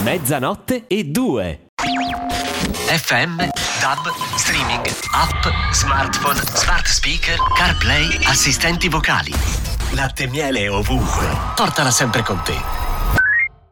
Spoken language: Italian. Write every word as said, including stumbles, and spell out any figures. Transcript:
Mezzanotte e due. F M, D A B, streaming, app, smartphone, smart speaker, CarPlay, assistenti vocali. Latte e miele ovunque. Portala sempre con te.